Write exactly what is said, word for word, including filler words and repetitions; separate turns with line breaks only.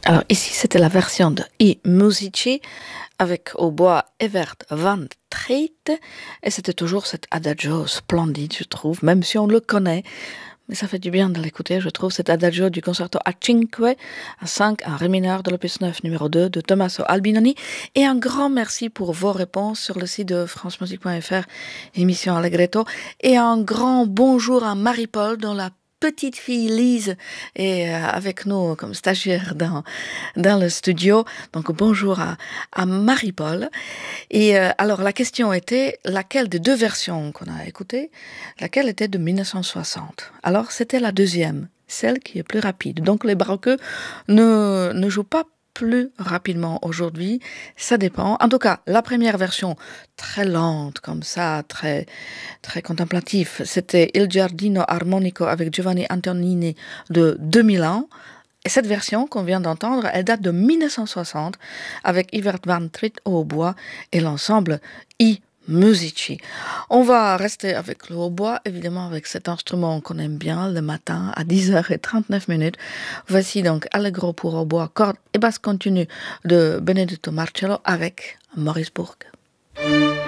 Alors ici, c'était la version de I Musici avec au bois Evert van Treet et c'était toujours cet adagio splendide, je trouve, même si on le connaît. Mais ça fait du bien de l'écouter, je trouve, cet adagio du concerto a cinque, à cinq, un ré mineur de l'opus neuf numéro deux de Tommaso Albinoni. Et un grand merci pour vos réponses sur le site de francemusique point f r, émission Allegretto. Et un grand bonjour à Marie-Paul, dont la petite fille Lise est avec nous comme stagiaire dans, dans le studio. Donc bonjour à, à Marie-Paul. Et euh, alors la question était, laquelle des deux versions qu'on a écoutées, laquelle était de mille neuf cent soixante? Alors c'était la deuxième, celle qui est plus rapide. Donc les baroqueux ne, ne jouent pas plus rapidement aujourd'hui, ça dépend. En tout cas, la première version, très lente comme ça, très, très contemplatif, c'était Il Giardino Armonico avec Giovanni Antonini de deux mille un. Et cette version qu'on vient d'entendre, elle date de mille neuf cent soixante avec Evert van Treet au hautbois et l'ensemble I Musici. On va rester avec le hautbois, évidemment avec cet instrument qu'on aime bien le matin à dix heures trente-neuf. Voici donc Allegro pour hautbois, cordes et basse continue de Benedetto Marcello avec Maurice Bourg.